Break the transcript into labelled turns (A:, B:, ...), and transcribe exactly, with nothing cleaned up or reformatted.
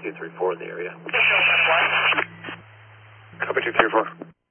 A: two three four in the area.
B: Copy two three four.